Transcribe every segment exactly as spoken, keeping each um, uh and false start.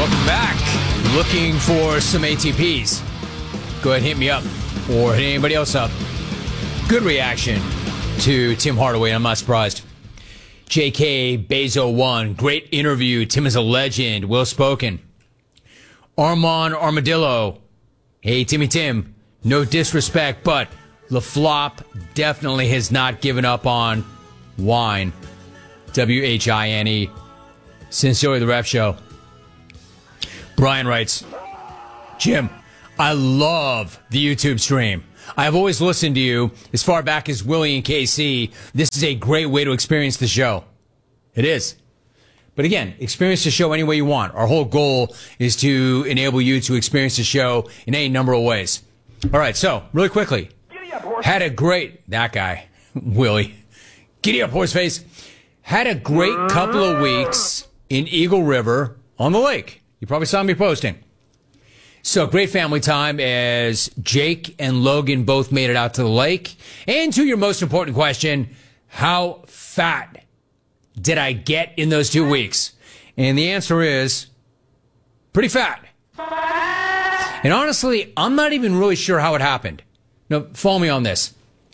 Welcome back. Looking for some A T Ps? Go ahead and hit me up or hit anybody else up. Good reaction to Tim Hardaway. I'm not surprised. J K Bezo one. Great interview. Tim is a legend. Well spoken. Armand Armadillo. Hey, Timmy Tim. No disrespect, but LaFlop definitely has not given up on wine. W H I N E. Sincerely, the Ref Show. Brian writes, Jim, I love the YouTube stream. I have always listened to you as far back as Willie and K C. This is a great way to experience the show. It is. But again, experience the show any way you want. Our whole goal is to enable you to experience the show in any number of ways. All right, so, really quickly. Had a great, that guy, Willie. Giddy up, horseface. Had a great couple of weeks in Eagle River on the lake. You probably saw me posting. So great family time as Jake and Logan both made it out to the lake. And to your most important question, how fat did I get in those two weeks? And the answer is pretty fat. And honestly, I'm not even really sure how it happened. Now, follow me on this.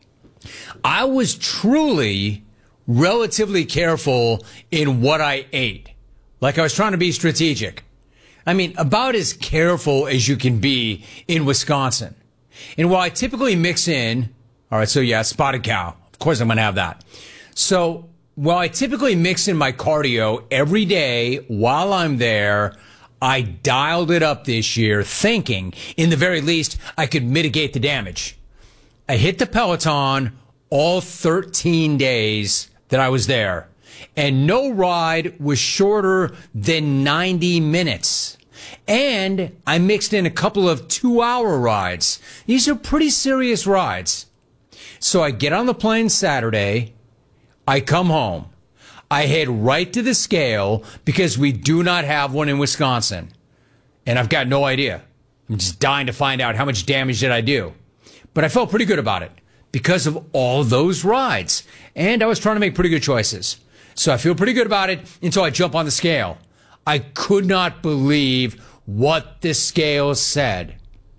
I was truly relatively careful in what I ate. Like I was trying to be strategic. I mean, about as careful as you can be in Wisconsin. And while I typically mix in, all right, so yeah, spotted cow. Of course I'm going to have that. So while I typically mix in my cardio every day while I'm there, I dialed it up this year thinking, in the very least, I could mitigate the damage. I hit the Peloton all thirteen days that I was there. And no ride was shorter than ninety minutes. And I mixed in a couple of two-hour rides. These are pretty serious rides. So I get on the plane Saturday. I come home. I head right to the scale because we do not have one in Wisconsin. And I've got no idea. I'm just dying to find out how much damage did I do. But I felt pretty good about it because of all those rides. And I was trying to make pretty good choices. So I feel pretty good about it until I jump on the scale. I could not believe what the scale said.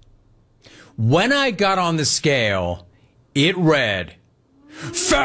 When I got on the scale, it read, fat!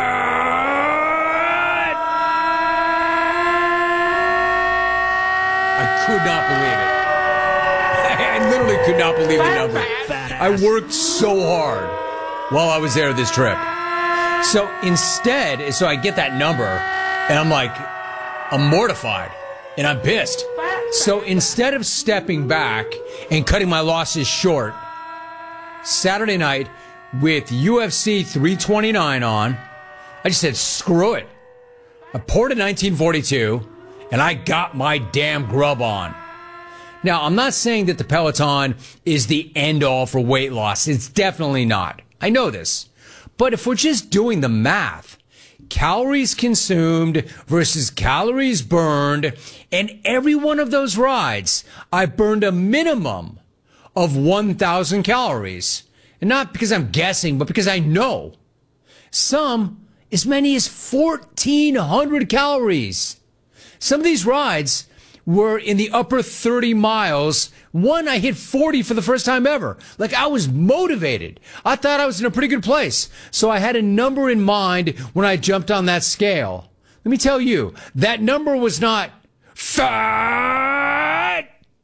I could not believe it. I literally could not believe the number. I worked so hard while I was there this trip. So instead, so I get that number, and I'm like, I'm mortified, and I'm pissed. So instead of stepping back and cutting my losses short, Saturday night with U F C three twenty-nine on, I just said, screw it. I poured a nineteen forty-two, and I got my damn grub on. Now, I'm not saying that the Peloton is the end-all for weight loss. It's definitely not. I know this. But if we're just doing the math, calories consumed versus calories burned, and every one of those rides, I burned a minimum of one thousand calories. And not because I'm guessing, but because I know. Some, as many as fourteen hundred calories. Some of these rides were in the upper thirty miles. One, I hit forty for the first time ever. Like, I was motivated. I thought I was in a pretty good place. So I had a number in mind when I jumped on that scale. Let me tell you, that number was not fat.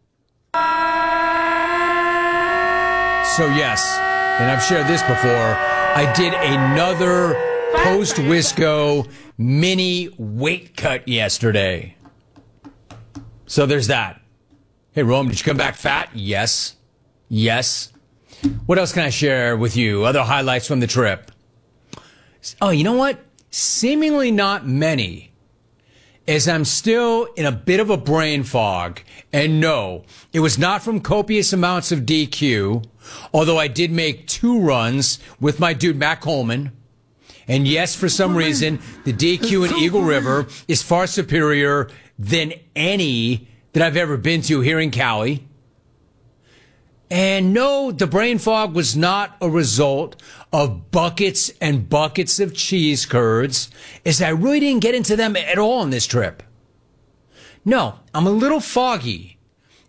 So yes, and I've shared this before, I did another post-Wisco mini weight cut yesterday. So there's that. Hey, Rome, did you come back fat? Yes. Yes. What else can I share with you? Other highlights from the trip? Oh, you know what? Seemingly not many, as I'm still in a bit of a brain fog. And no, it was not from copious amounts of D Q, although I did make two runs with my dude Matt Coleman. And yes, for some reason, the D Q in Eagle River is far superior than any that I've ever been to here in Cali. And no, the brain fog was not a result of buckets and buckets of cheese curds, as I really didn't get into them at all on this trip. No, I'm a little foggy,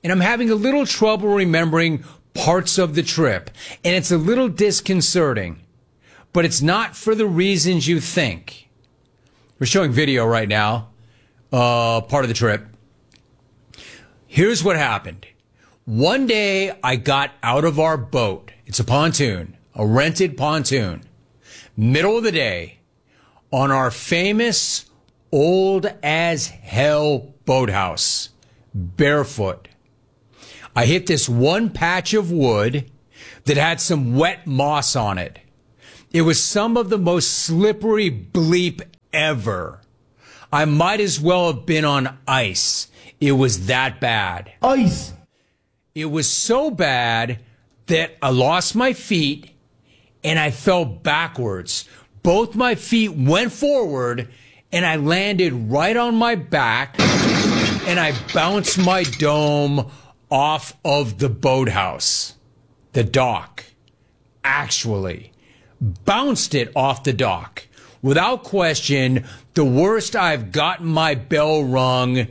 and I'm having a little trouble remembering parts of the trip, and it's a little disconcerting, but it's not for the reasons you think. We're showing video right now, uh, part of the trip. Here's what happened. One day I got out of our boat. It's a pontoon, a rented pontoon, middle of the day, on our famous old as hell boathouse, barefoot. I hit this one patch of wood that had some wet moss on it. It was some of the most slippery bleep ever. I might as well have been on ice. It was that bad. Ice. It was so bad that I lost my feet and I fell backwards. Both my feet went forward and I landed right on my back and I bounced my dome off of the boathouse, the dock. Actually, bounced it off the dock. Without question, the worst I've gotten my bell rung